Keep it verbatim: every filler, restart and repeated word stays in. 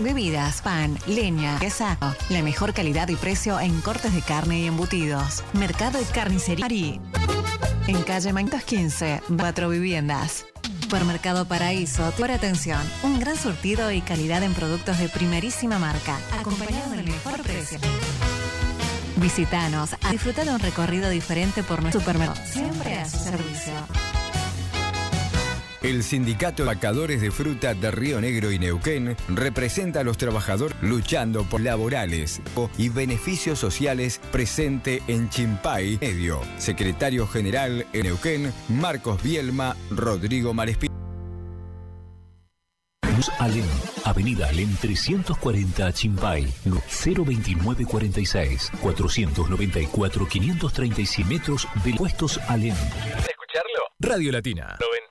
bebidas, pan, leña, queso. La mejor calidad y precio en cortes de carne y embutidos. Mercado y carnicería Ari. En calle Maintos quince, cuatro viviendas. Supermercado Paraíso, por atención, un gran surtido y calidad en productos de primerísima marca, acompañado del mejor precio. Visítanos a disfrutar de un recorrido diferente por nuestro supermercado, siempre a su servicio. El Sindicato de Empacadores de Fruta de Río Negro y Neuquén representa a los trabajadores luchando por laborales y beneficios sociales, presente en Chimpay Medio. Secretario General en Neuquén, Marcos Bielma, Rodrigo Malespín. Alem, Avenida Alem trescientos cuarenta Chimpay, cero veintinueve cuarenta y seis, cuatrocientos noventa y cuatro, quinientos treinta y seis metros de puestos Alem. ¿Para escucharlo? Radio Latina noventa